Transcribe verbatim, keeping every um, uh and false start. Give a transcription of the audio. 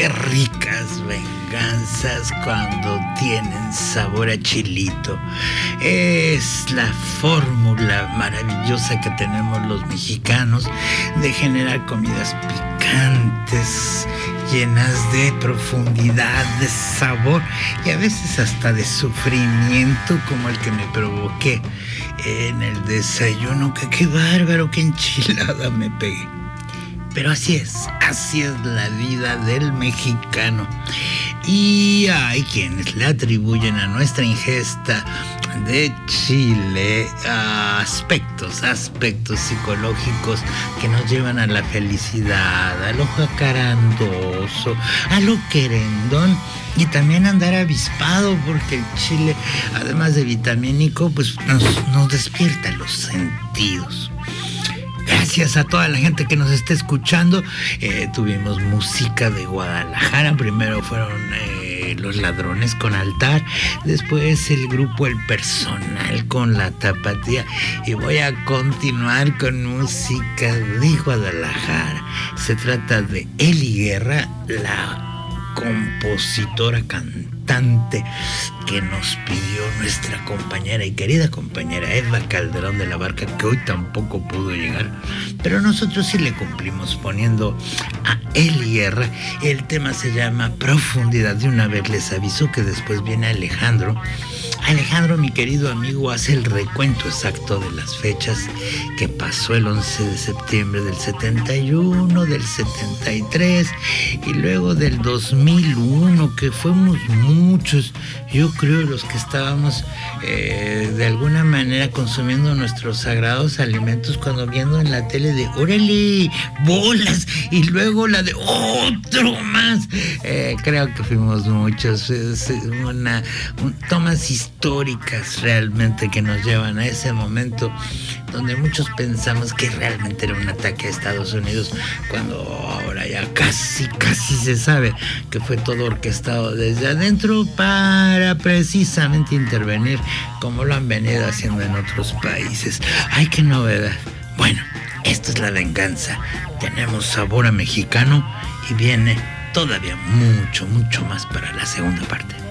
qué ricas venganzas cuando tienen sabor a chilito. Es la fórmula maravillosa que tenemos los mexicanos de generar comidas picantes, llenas de profundidad, de sabor y a veces hasta de sufrimiento, como el que me provoqué en el desayuno, que qué bárbaro, qué enchilada me pegué. Pero así es, así es la vida del mexicano. Y hay quienes le atribuyen a nuestra ingesta de chile aspectos, aspectos psicológicos que nos llevan a la felicidad, a lo jacarandoso, a lo querendón y también a andar avispado, porque el chile, además de vitamínico, pues nos, nos despierta los sentidos. Gracias a toda la gente que nos está escuchando. Eh, tuvimos música de Guadalajara. Primero fueron eh, Los Ladrones con Altar. Después el grupo El Personal con La Tapatía. Y voy a continuar con música de Guadalajara. Se trata de Eli Guerra, la compositora cantante que nos pidió nuestra compañera y querida compañera Eva Calderón de la Barca, que hoy tampoco pudo llegar, pero nosotros sí le cumplimos poniendo a Eli Guerra. El tema se llama Profundidad. De una vez les aviso que después viene Alejandro. Alejandro, mi querido amigo, hace el recuento exacto de las fechas que pasó el once de septiembre del setenta y uno, del setenta y tres y luego del dos mil uno, que fuimos muchos, yo creo, los que estábamos eh, de alguna manera consumiendo nuestros sagrados alimentos cuando viendo en la tele de ¡órale! ¡Bolas! Y luego la de ¡otro más! Eh, creo que fuimos muchos. Es una, un, tomas históricas realmente que nos llevan a ese momento donde muchos pensamos que realmente era un ataque a Estados Unidos, cuando ahora ya casi, casi se sabe que fue todo orquestado desde adentro para precisamente intervenir como lo han venido haciendo en otros países. ¡Ay, qué novedad! Bueno, esto es La Venganza. Tenemos sabor a mexicano y viene todavía mucho, mucho más para la segunda parte.